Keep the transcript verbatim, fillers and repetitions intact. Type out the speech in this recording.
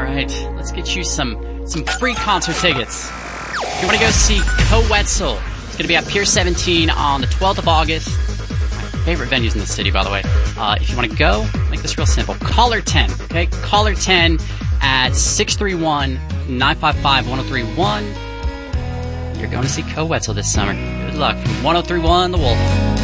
Alright, let's get you some some free concert tickets. If you want to go see Coetzel, it's going to be at Pier seventeen on the twelfth of August. My favorite venues in the city, by the way. Uh, if you want to go, make this real simple. Caller ten, okay? Caller ten at six three one, nine five five, one oh three one. You're going to see Coetzel this summer. Good luck from one oh three one The Wolf.